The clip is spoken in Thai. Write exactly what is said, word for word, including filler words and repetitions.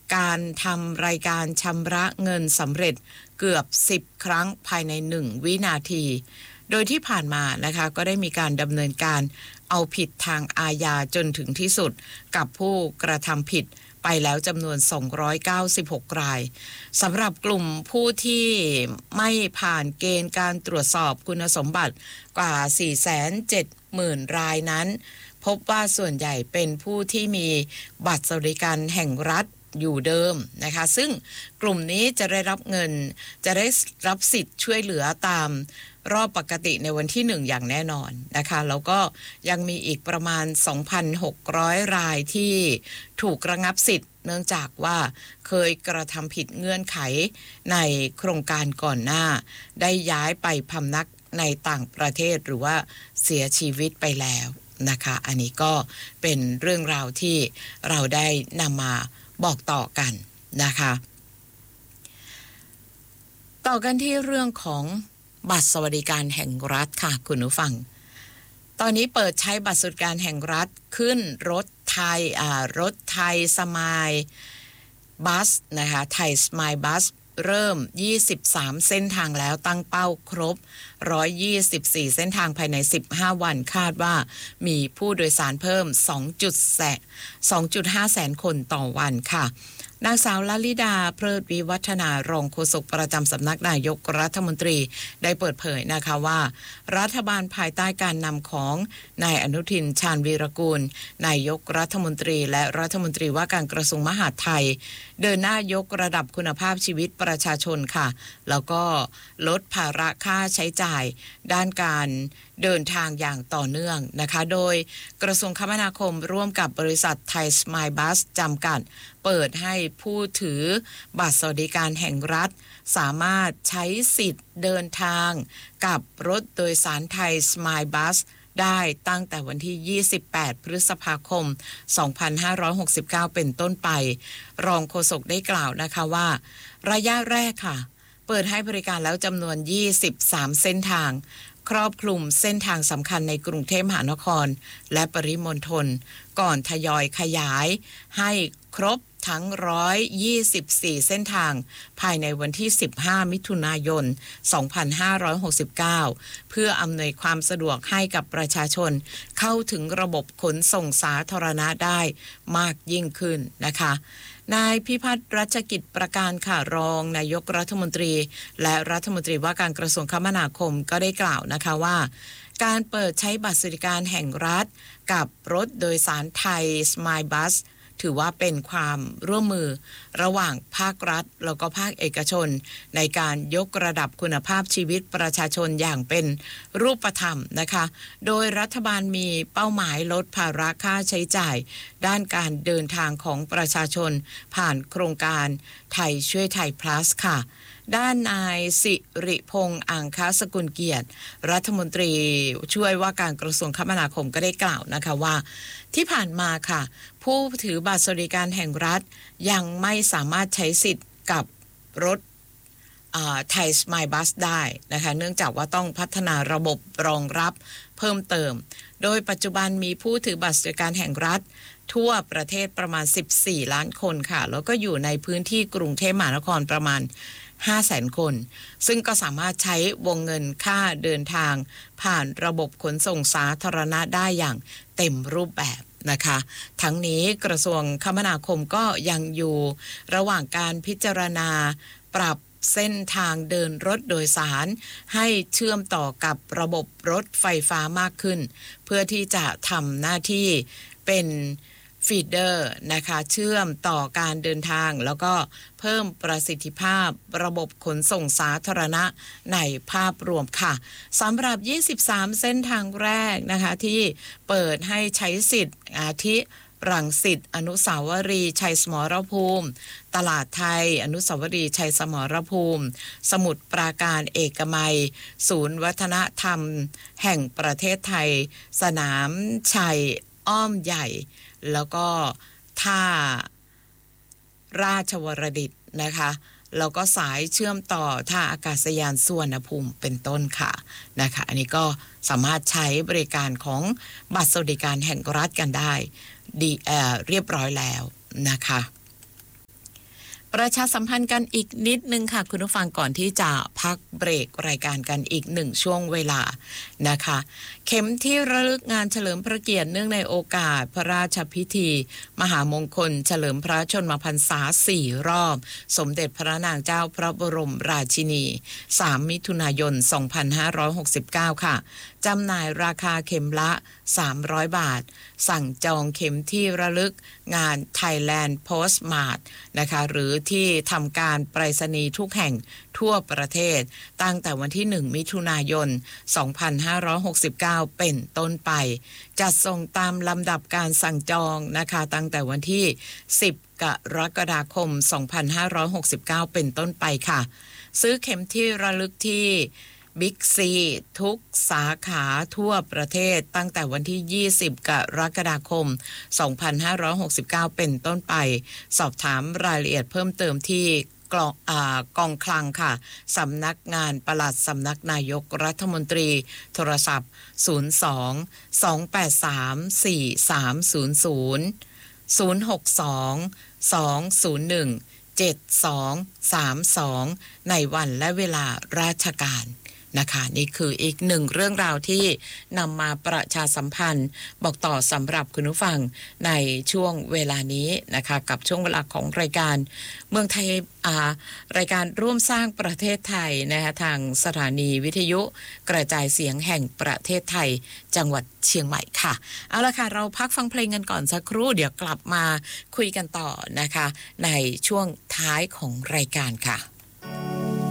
การทำรายการชำระเงินสำเร็จเกือบสิบครั้งภายในหนึ่งวินาทีโดยที่ผ่านมานะคะก็ได้มีการดำเนินการเอาผิดทางอาญาจนถึงที่สุดกับผู้กระทำผิดไปแล้วจำนวนสองร้อยเก้าสิบหกรายสำหรับกลุ่มผู้ที่ไม่ผ่านเกณฑ์การตรวจสอบคุณสมบัติกว่า สี่แสนเจ็ดหมื่น รายนั้นพบว่าส่วนใหญ่เป็นผู้ที่มีบัตรสวัสดิการแห่งรัฐอยู่เดิมนะคะซึ่งกลุ่มนี้จะได้รับเงินจะได้รับสิทธิ์ช่วยเหลือตามรอบปกติในวันที่หนึ่งอย่างแน่นอนนะคะแล้วก็ยังมีอีกประมาณ สองพันหกร้อย รายที่ถูกระงับสิทธิ์เนื่องจากว่าเคยกระทำผิดเงื่อนไขในโครงการก่อนหน้าได้ย้ายไปพำนักในต่างประเทศหรือว่าเสียชีวิตไปแล้วนะคะอันนี้ก็เป็นเรื่องราวที่เราได้นำมาบอกต่อกันนะคะต่อกันที่เรื่องของบัตรสวัสดิการแห่งรัฐค่ะคุณผู้ฟังตอนนี้เปิดใช้บัตรสวัสดิการแห่งรัฐขึ้นรถไทยอ่ารถไทยสมายบัสนะคะไทยสมายบัสเริ่มยี่สิบสามเส้นทางแล้วตั้งเป้าครบหนึ่งร้อยยี่สิบสี่เส้นทางภายในสิบห้าวันคาดว่ามีผู้โดยสารเพิ่ม สองจุดห้า แสนคนต่อวันค่ะนางสาวลลิดาเพลิดวิวัฒนารองโฆษกประจำสำนักนายกรัฐมนตรีได้เปิดเผยนะคะว่ารัฐบาลภายใต้การนำของนายอนุทินชาญวีรกูลนายกรัฐมนตรีและรัฐมนตรีว่าการกระทรวงมหาดไทยเดินหน้ายกระดับคุณภาพชีวิตประชาชนค่ะแล้วก็ลดภาระค่าใช้จ่ายด้านการเดินทางอย่างต่อเนื่องนะคะโดยกระทรวงคมนาคมร่วมกับบริษัทไทยสมายบัสจำกัดเปิดให้ผู้ถือบัตรสวัสดิการแห่งรัฐสามารถใช้สิทธิ์เดินทางกับรถโดยสารไทยสมายบัสได้ตั้งแต่วันที่ยี่สิบแปดพฤษภาคมสองพันห้าร้อยหกสิบเก้าเป็นต้นไปรองโฆษกได้กล่าวนะคะว่าระยะแรกค่ะเปิดให้บริการแล้วจำนวนยี่สิบสามเส้นทางครอบคลุมเส้นทางสำคัญในกรุงเทพมหานครและปริมณฑลก่อนทยอยขยายให้ครบทั้งหนึ่งร้อยยี่สิบสี่เส้นทางภายในวันที่สิบห้ามิถุนายนสองพันห้าร้อยหกสิบเก้าเพื่ออำนวยความสะดวกให้กับประชาชนเข้าถึงระบบขนส่งสาธารณะได้มากยิ่งขึ้นนะคะนายพิพัฒน์รัชกิจประการค่ะรองนายกรัฐมนตรีและรัฐมนตรีว่าการกระทรวงคมนาคมก็ได้กล่าวนะคะว่าการเปิดใช้บัตรสวัสดิการแห่งรัฐกับรถโดยสารไทยสมายบัสถือว่าเป็นความร่วมมือระหว่างภาครัฐแล้วก็ภาคเอกชนในการยกระดับคุณภาพชีวิตประชาชนอย่างเป็นรูปธรรมนะคะโดยรัฐบาลมีเป้าหมายลดภาระค่าใช้จ่ายด้านการเดินทางของประชาชนผ่านโครงการไทยช่วยไทย plus ค่ะด้านนายสิริพงษ์อังคสกุลเกียรติรัฐมนตรีช่วยว่าการกระทรวงคมนาคมก็ได้กล่าวนะคะว่าที่ผ่านมาค่ะผู้ถือบัตรสวัสดิการแห่งรัฐยังไม่สามารถใช้สิทธิ์กับรถไทยสมายบัสได้นะคะเนื่องจากว่าต้องพัฒนาระบบรองรับเพิ่มเติมโดยปัจจุบันมีผู้ถือบัตรสวัสดิการแห่งรัฐทั่วประเทศประมาณสิบสี่ล้านคนค่ะแล้วก็อยู่ในพื้นที่กรุงเทพมหานครประมาณห้าแสนคนซึ่งก็สามารถใช้วงเงินค่าเดินทางผ่านระบบขนส่งสาธารณะได้อย่างเต็มรูปแบบนะคะทั้งนี้กระทรวงคมนาคมก็ยังอยู่ระหว่างการพิจารณาปรับเส้นทางเดินรถโดยสารให้เชื่อมต่อกับระบบรถไฟฟ้ามากขึ้นเพื่อที่จะทำหน้าที่เป็นฟีดเดอร์นะคะเชื่อมต่อการเดินทางแล้วก็เพิ่มประสิทธิภาพระบบขนส่งสาธารณะในภาพรวมค่ะสำหรับยี่สิบสามเส้นทางแรกนะคะที่เปิดให้ใช้สิทธิ์อาทิรังสิตอนุสาวรีย์ชัยสมรภูมิตลาดไทยอนุสาวรีย์ชัยสมรภูมิสมุทรปราการเอกมัยศูนย์วัฒนธรรมแห่งประเทศไทยสนามชัยอ้อมใหญ่แล้วก็ท่าราชวรดิตนะคะแล้วก็สายเชื่อมต่อท่าอากาศยานสุวรรณภูมิเป็นต้นค่ะนะคะอันนี้ก็สามารถใช้บริการของบัตรสวัสดิการแห่งรัฐกันได้ดีเอ่อเรียบร้อยแล้วนะคะประชาสัมพันธ์กันอีกนิดนึงค่ะคุณผู้ฟังก่อนที่จะพักเบรกรายการกันอีกหนึ่งช่วงเวลานะคะเข็มที่ระลึกงานเฉลิมพระเกียรติเนื่องในโอกาสพระราชพิธี มหามงคลเฉลิมพระชนมพรรษาสี่รอบสมเด็จพระนางเจ้าพระบรมราชินีสามมิถุนายนสองพันห้าร้อยหกสิบเก้าค่ะจำหน่ายราคาเข็มละสามร้อยบาทสั่งจองเข็มที่ระลึกงาน Thailand Postmart นะคะหรือที่ทำการไปรษณีย์ทุกแห่งทั่วประเทศตั้งแต่วันที่หนึ่งมิถุนายนสองพันห้าร้อยหกสิบเก้าเป็นต้นไปจัดส่งตามลำดับการสั่งจองนะคะตั้งแต่วันที่สิบกรกฎาคมสองพันห้าร้อยหกสิบเก้าเป็นต้นไปค่ะซื้อเข็มที่ระลึกที่บิ๊กซีทุกสาขาทั่วประเทศตั้งแต่วันที่ยี่สิบกรกฎาคมสองพันห้าร้อยหกสิบเก้าเป็นต้นไปสอบถามรายละเอียดเพิ่มเติมที่กองอ่ากองคลังค่ะสำนักงานปลัดสำนักนายกรัฐมนตรีโทรศัพท์ศูนย์ สอง สอง แปด สาม สี่ สาม ศูนย์ ศูนย์ ศูนย์ หก สอง สอง ศูนย์ หนึ่ง เจ็ด สอง สาม สองในวันและเวลาราชการนะคะนี่คืออีกหนึ่งเรื่องราวที่นำมาประชาสัมพันธ์บอกต่อสำหรับคุณผู้ฟังในช่วงเวลานี้นะคะกับช่วงเวลาของรายการเมืองไทยอ่ารายการร่วมสร้างประเทศไทยนะคะทางสถานีวิทยุกระจายเสียงแห่งประเทศไทยจังหวัดเชียงใหม่ค่ะเอาละค่ะเราพักฟังเพลงกันก่อนสักครู่เดี๋ยวกลับมาคุยกันต่อนะคะในช่วงท้ายของรายการค่ะ